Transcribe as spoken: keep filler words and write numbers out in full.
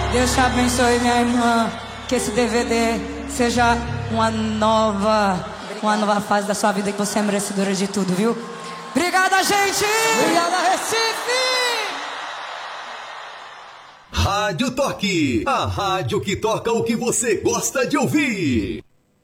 Deus te abençoe, minha irmã. Que esse D V D seja uma nova, uma nova fase da sua vida, que você é merecedora de tudo, viu? Obrigada, gente! Obrigada, Recife! Rádio Toque, a rádio que toca o que você gosta de ouvir.